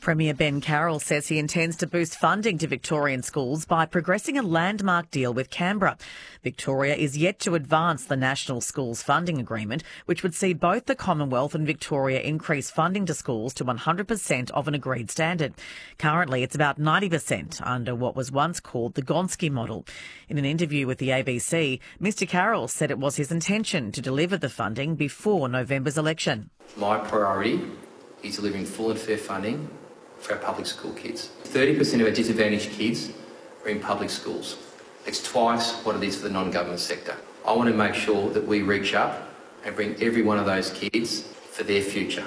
Premier Ben Carroll says he intends to boost funding to Victorian schools by progressing a landmark deal with Canberra. Victoria is yet to advance the National Schools Funding Agreement, which would see both the Commonwealth and Victoria increase funding to schools to 100% of an agreed standard. Currently, it's about 90% under what was once called the Gonski model. In an interview with the ABC, Mr Carroll said it was his intention to deliver the funding before November's election. My priority is delivering full and fair funding for our public school kids. 30% of our disadvantaged kids are in public schools. It's twice what it is for the non-government sector. I want to make sure that we reach up and bring every one of those kids for their future.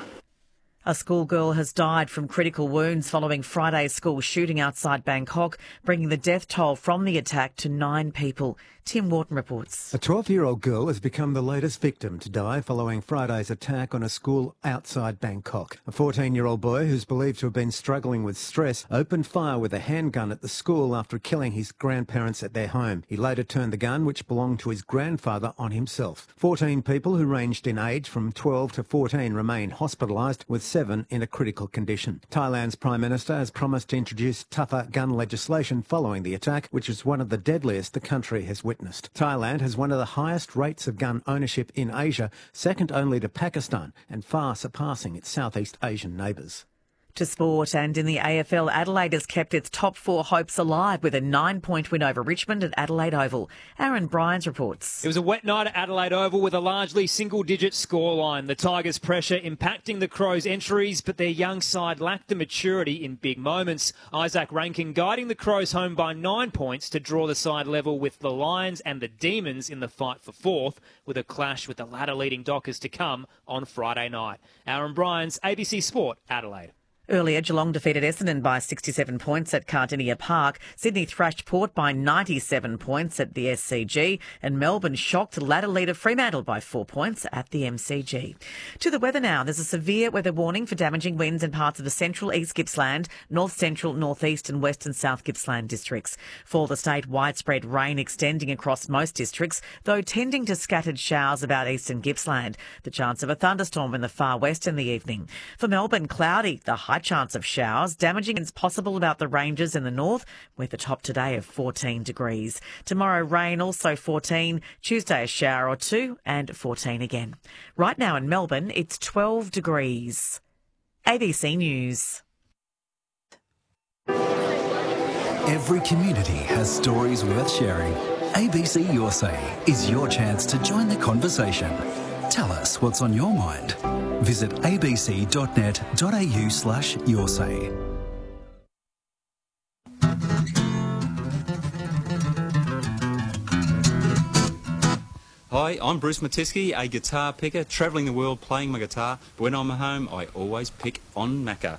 A schoolgirl has died from critical wounds following Friday's school shooting outside Bangkok, bringing the death toll from the attack to 9 people. Tim Wharton reports. A 12-year-old girl has become the latest victim to die following Friday's attack on a school outside Bangkok. A 14-year-old boy who's believed to have been struggling with stress opened fire with a handgun at the school after killing his grandparents at their home. He later turned the gun, which belonged to his grandfather, on himself. 14 people who ranged in age from 12 to 14 remain hospitalised, with 7 in a critical condition. Thailand's Prime Minister has promised to introduce tougher gun legislation following the attack, which is one of the deadliest the country has witnessed. Thailand has one of the highest rates of gun ownership in Asia, second only to Pakistan, and far surpassing its Southeast Asian neighbours. To sport, and in the AFL, Adelaide has kept its top 4 hopes alive with a 9-point win over Richmond at Adelaide Oval. Aaron Bryans reports. It was a wet night at Adelaide Oval with a largely single-digit scoreline. The Tigers' pressure impacting the Crows' entries, but their young side lacked the maturity in big moments. Isaac Rankin guiding the Crows home by 9 points to draw the side level with the Lions and the Demons in the fight for 4th, with a clash with the ladder-leading Dockers to come on Friday night. Aaron Bryans, ABC Sport, Adelaide. Earlier, Geelong defeated Essendon by 67 points at Cardinia Park. Sydney thrashed Port by 97 points at the SCG. And Melbourne shocked ladder leader Fremantle by 4 points at the MCG. To the weather now. There's a severe weather warning for damaging winds in parts of the central East Gippsland, north central, northeast and western South Gippsland districts. For the state, widespread rain extending across most districts, though tending to scattered showers about eastern Gippsland. The chance of a thunderstorm in the far west in the evening. For Melbourne, cloudy. The high chance of showers. Damaging is possible about the ranges in the north, with a top today of 14 degrees. Tomorrow, rain, also 14. Tuesday, a shower or 2 and 14 again. Right now in Melbourne, it's 12 degrees. ABC News. Every community has stories worth sharing. ABC Your Say is your chance to join the conversation. Tell us what's on your mind. Visit abc.net.au/yoursay. Hi, I'm Bruce Matisky, a guitar picker, travelling the world playing my guitar. But when I'm at home, I always pick on Macca.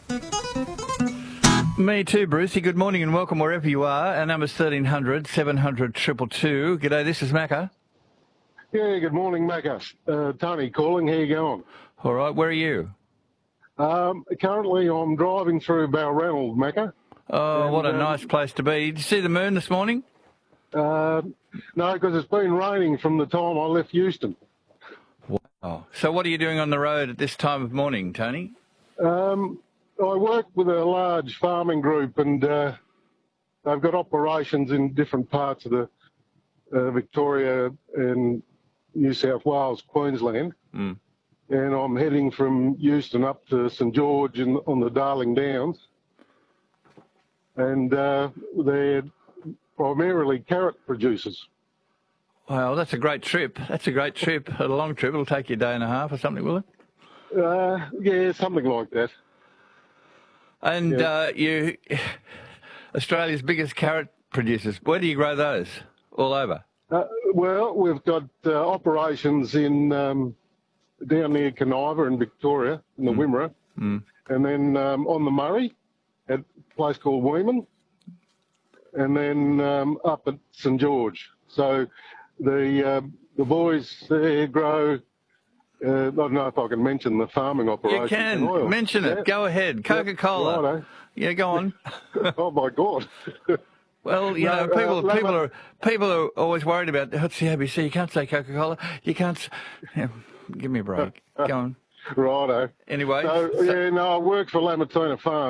Me too, Brucey. Good morning and welcome wherever you are. Our number's 1300 700 222. G'day, this is Macca. Yeah, good morning, Macca. Tony calling. How you going? All right, where are you? Currently, I'm driving through Balranald, Macca. Oh, what a nice place to be. Did you see the moon this morning? No, because it's been raining from the time I left Euston. Wow. So what are you doing on the road at this time of morning, Tony? I work with a large farming group, and they've got operations in different parts of the Victoria and New South Wales, Queensland. And I'm heading from Euston up to St George on the Darling Downs. And they're primarily carrot producers. Wow, that's a great trip. That's a great trip. A long trip. It'll take you a day and a half or something, will it? Yeah, something like that. And you, Australia's biggest carrot producers, where do you grow those? All over? Well, we've got operations in down near Caniva in Victoria, in the Wimmera, and then on the Murray at a place called Weeman, and then up at St George. So the boys there grow. I don't know if I can mention the farming operation. You can mention it. Go ahead. Coca-Cola. Yeah, go on. Oh my God. Well, you know, people are always worried about what's the ABC. You can't say Coca-Cola. You can't. Give me a break. Go on. Righto. Anyway. So, I work for Lamatuna Farm.